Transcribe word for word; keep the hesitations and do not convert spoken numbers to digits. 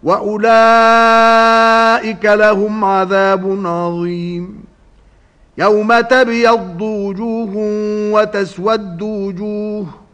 وأولئك لهم عذاب عظيم يوم تبيض وجوه وتسود وجوه